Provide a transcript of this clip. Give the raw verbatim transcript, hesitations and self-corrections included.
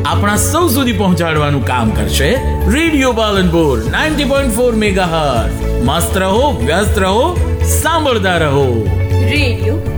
આપણા સૌ સુધી પહોંચાડવાનું કામ કરશે radio Palanpur ninety point four megahertz. મસ્ત રહો, વ્યસ્ત રહો, સાંભળતા રહો. રેડિયો